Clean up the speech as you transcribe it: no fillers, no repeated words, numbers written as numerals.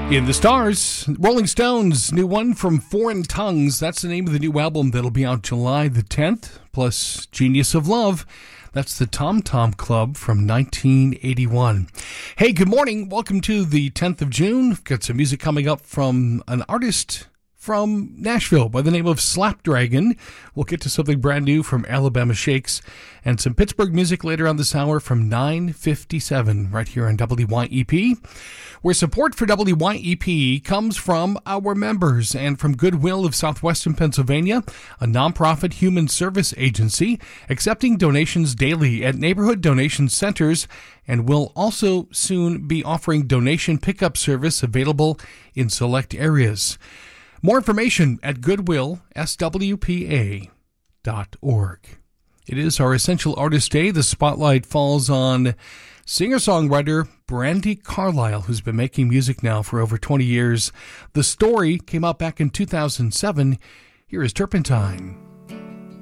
In the Stars, Rolling Stones, new one from Foreign Tongues. That's the name of the new album that'll be out July the 10th, plus Genius of Love. That's the Tom Tom Club from 1981. Hey, good morning. Welcome to the 10th of June. We've got some music coming up from an artist from Nashville by the name of Slapdragon. We'll get to something brand new from Alabama Shakes and some Pittsburgh music later on this hour from 9:57 right here on WYEP, where support for WYEP comes from our members and from Goodwill of Southwestern Pennsylvania, a nonprofit human service agency accepting donations daily at neighborhood donation centers, and will also soon be offering donation pickup service available in select areas. More information at goodwillswpa.org. It is our Essential Artist Day. The spotlight falls on singer-songwriter Brandi Carlile, who's been making music now for over 20 years. The Story came out back in 2007. Here is Turpentine.